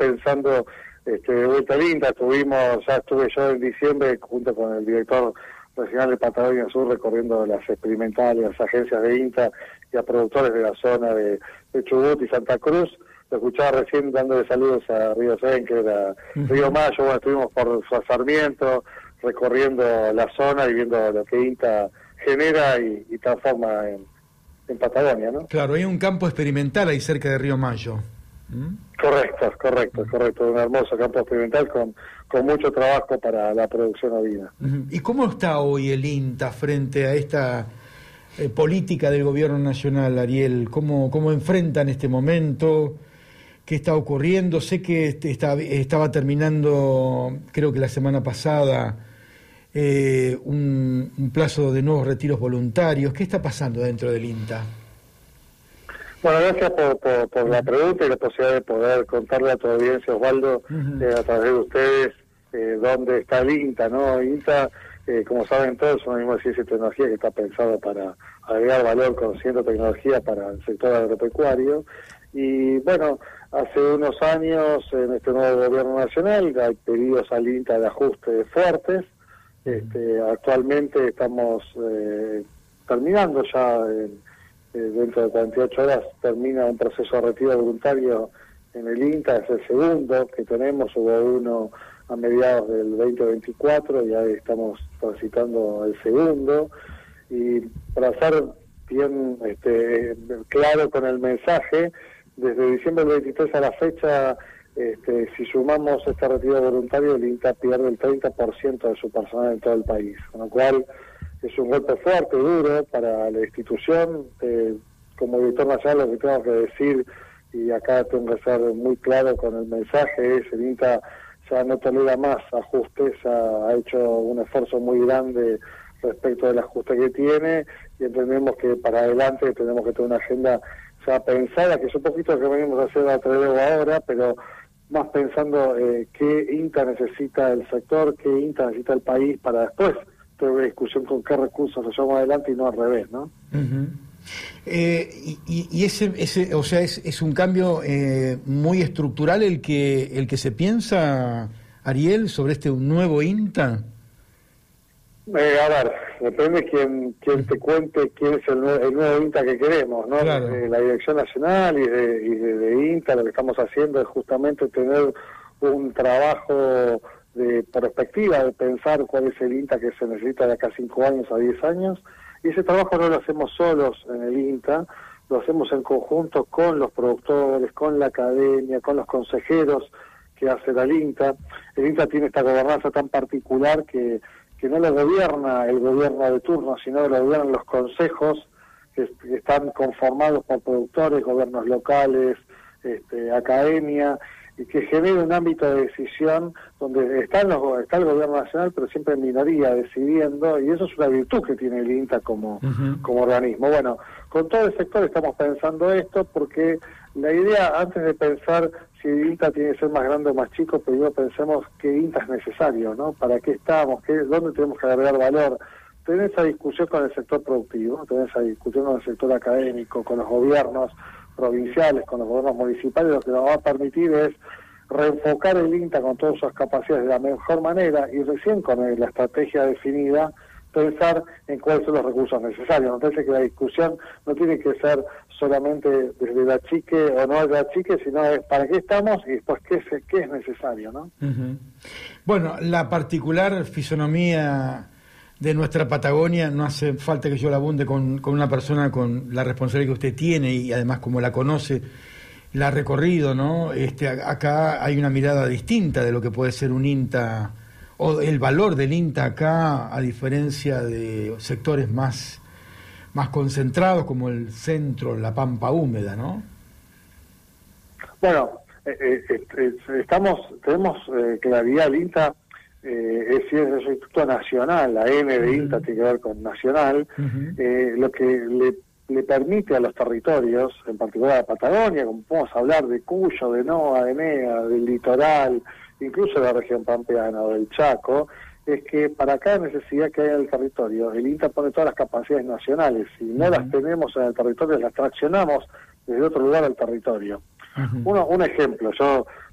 pensando de vuelta al INTA. Ya estuve yo en diciembre junto con el director regional de Patagonia Sur recorriendo las experimentales, las agencias de INTA y a productores de la zona de Chubut y Santa Cruz. Lo escuchaba recién dándole saludos a Río Senker, a Río Mayo. Bueno, estuvimos por Sarmiento recorriendo la zona y viendo lo que INTA genera y transforma en Patagonia, ¿no? Claro, hay un campo experimental ahí cerca de Río Mayo. Correcto, un hermoso campo experimental con mucho trabajo para la producción ovina. ¿Y cómo está hoy el INTA frente a esta política del gobierno nacional, Ariel? ¿Cómo enfrentan este momento? ¿Qué está ocurriendo? Sé que estaba terminando, creo que la semana pasada, un plazo de nuevos retiros voluntarios. ¿Qué está pasando dentro del INTA? Bueno, gracias por la pregunta y la posibilidad de poder contarle a tu audiencia, Osvaldo, a través de ustedes, dónde está el INTA, ¿no? INTA, como saben todos, es una misma ciencia y tecnología que está pensado para agregar valor, conociendo tecnología para el sector agropecuario. Y bueno, hace unos años, en este nuevo gobierno nacional, hay pedidos al INTA de ajuste fuertes. Actualmente estamos terminando ya, dentro de 48 horas, termina un proceso de retiro voluntario en el INTA, es el segundo que tenemos, hubo uno a mediados del 2024 y ahí estamos transitando el segundo. Y para ser bien claro con el mensaje, desde diciembre del 23 a la fecha, si sumamos este retiro voluntario, el INTA pierde el 30% de su personal en todo el país, con lo cual es un golpe fuerte, duro para la institución. Como director nacional lo que tengo que decir, y acá tengo que ser muy claro con el mensaje, es el INTA ya no tolera más ajustes, ha hecho un esfuerzo muy grande respecto del ajuste que tiene, y entendemos que para adelante tenemos que tener una agenda ya pensada, que es un poquito lo que venimos a hacer a Trelew ahora, pero más pensando qué INTA necesita el sector, qué INTA necesita el país para después tener una discusión con qué recursos lo llevamos adelante y no al revés, ¿no? Y ese o sea, es un cambio muy estructural el que se piensa, Ariel, sobre este nuevo INTA. A ver, depende quién te cuente quién es el nuevo INTA que queremos, ¿no? Claro. La Dirección Nacional y de INTA lo que estamos haciendo es justamente tener un trabajo de perspectiva, de pensar cuál es el INTA que se necesita de acá a 5 años, a 10 años, y ese trabajo no lo hacemos solos en el INTA, lo hacemos en conjunto con los productores, con la academia, con los consejeros que hace el INTA. El INTA tiene esta gobernanza tan particular que no lo gobierna el gobierno de turno, sino que lo gobiernan los consejos que están conformados por productores, gobiernos locales, academia, y que genera un ámbito de decisión donde está el gobierno nacional, pero siempre en minoría decidiendo, y eso es una virtud que tiene el INTA como organismo. Bueno, con todo el sector estamos pensando esto, porque la idea, antes de pensar si el INTA tiene que ser más grande o más chico, primero pensemos qué INTA es necesario, ¿no? ¿Para qué estamos? ¿Dónde tenemos que agregar valor? Tener esa discusión con el sector productivo, tener esa discusión con el sector académico, con los gobiernos provinciales, con los gobiernos municipales, lo que nos va a permitir es reenfocar el INTA con todas sus capacidades de la mejor manera, y recién con la estrategia definida pensar en cuáles son los recursos necesarios. Me parece que la discusión no tiene que ser solamente desde la chique o no de la chique, sino es para qué estamos y después qué es necesario, ¿no? Bueno, la particular fisonomía de nuestra Patagonia, no hace falta que yo la abunde con una persona con la responsabilidad que usted tiene y además como la conoce, la ha recorrido, ¿no? Acá hay una mirada distinta de lo que puede ser un INTA, o el valor del INTA acá, a diferencia de sectores más concentrados como el centro, la pampa húmeda, ¿no? Bueno, tenemos claridad. El INTA es un instituto nacional, la N de INTA tiene que ver con nacional, lo que le permite a los territorios, en particular a Patagonia, como podemos hablar de Cuyo, de NOA, de NEA, del litoral, incluso de la región pampeana o del Chaco, es que para cada necesidad que haya en el territorio, el INTA pone todas las capacidades nacionales. Si no las tenemos en el territorio, las traccionamos desde otro lugar al territorio. Un ejemplo, yo